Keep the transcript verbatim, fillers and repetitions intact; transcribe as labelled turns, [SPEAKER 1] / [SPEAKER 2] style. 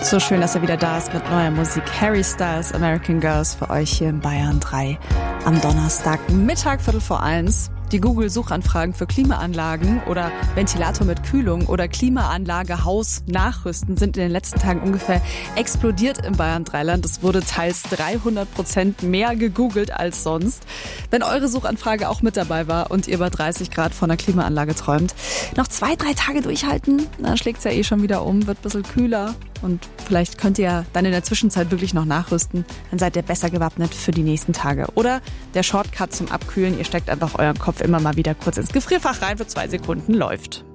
[SPEAKER 1] So schön, dass er wieder da ist mit neuer Musik. Harry Styles, American Girls für euch hier in Bayern drei am Donnerstag Mittag, Viertel vor eins. Die Google-Suchanfragen für Klimaanlagen oder Ventilator mit Kühlung oder Klimaanlage Haus nachrüsten sind in den letzten Tagen ungefähr explodiert im Bayern Dreiland. Es wurde teils dreihundert Prozent mehr gegoogelt als sonst. Wenn eure Suchanfrage auch mit dabei war und ihr bei dreißig Grad von einer Klimaanlage träumt, noch zwei, drei Tage durchhalten, dann schlägt es ja eh schon wieder um, wird ein bisschen kühler. Und vielleicht könnt ihr dann in der Zwischenzeit wirklich noch nachrüsten. Dann seid ihr besser gewappnet für die nächsten Tage. Oder der Shortcut zum Abkühlen. Ihr steckt einfach euren Kopf immer mal wieder kurz ins Gefrierfach rein für zwei Sekunden, läuft.